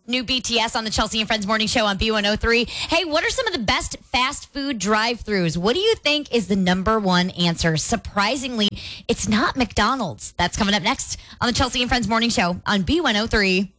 New BTS on the Chelsea and Friends Morning Show on B103. Hey, what are some of the best fast food drive-thrus? What do you think is the number one answer? Surprisingly, it's not McDonald's. That's coming up next on the Chelsea and Friends Morning Show on B103.